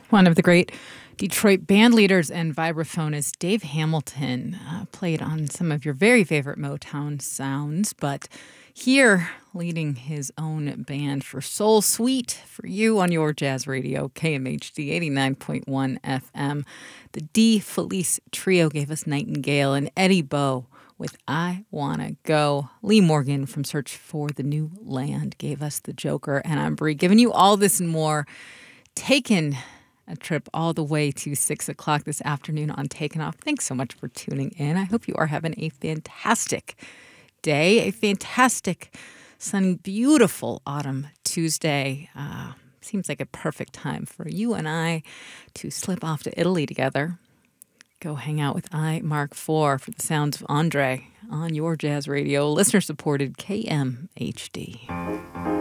One of the great Detroit band leaders and vibraphonist Dave Hamilton played on some of your very favorite Motown sounds, but here leading his own band for Soul Suite for you on your jazz radio, KMHD 89.1 FM. The D. Felice Trio gave us Nightingale, and Eddie Bow with I Wanna Go. Lee Morgan from Search for the New Land gave us The Joker, and I'm Brie, giving you all this and more. Taken a trip all the way to 6 o'clock this afternoon on Taken Off. Thanks so much for tuning in. I hope you are having a fantastic day, a fantastic, sunny, beautiful autumn Tuesday. Seems like a perfect time for you and I to slip off to Italy together. Go hang out with I, Mark IV, for the sounds of Andre on your jazz radio, listener-supported KMHD.